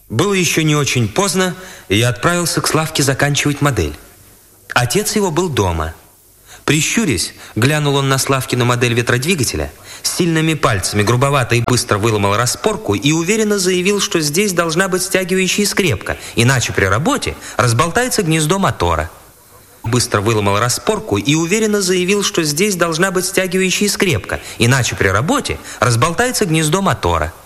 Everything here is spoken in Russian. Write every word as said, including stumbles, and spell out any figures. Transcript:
Было еще не очень поздно, и я отправился к Славке заканчивать модель. Отец его был дома. Прищурясь, глянул он на Славкину модель ветродвигателя, с сильными пальцами грубовато и быстро выломал распорку и уверенно заявил, что здесь должна быть стягивающая скрепка, иначе при работе разболтается гнездо мотора. Быстро выломал распорку и уверенно заявил, что здесь должна быть стягивающая скрепка, иначе при работе разболтается гнездо мотора.